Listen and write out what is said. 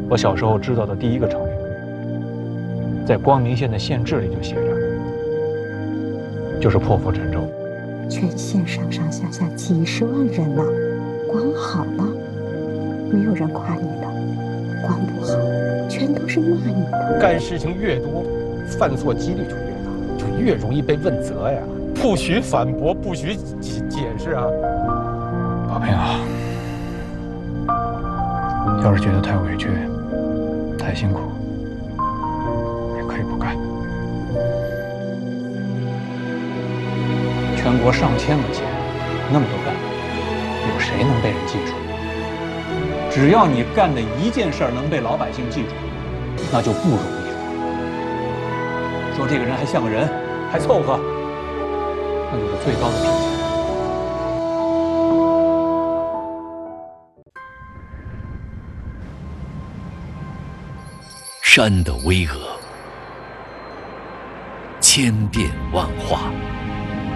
我小时候知道的第一个成语，在光明县的县志里就写着，就是破釜沉舟。 全县上上下下几十万人呢，光好了，没有人夸你的；光不好，全都是骂你的。 干事情越多，犯错几率就越大，就越容易被问责呀。不许反驳，不许解释啊！ 宝平啊，要是觉得太委屈、太辛苦，也可以不干。全国上千个街，那么多干部，有谁能被人记住？只要你干的一件事能被老百姓记住，那就不容易了。说这个人还像个人，还凑合，那就是最高的评价。 山的巍峨，千变万化。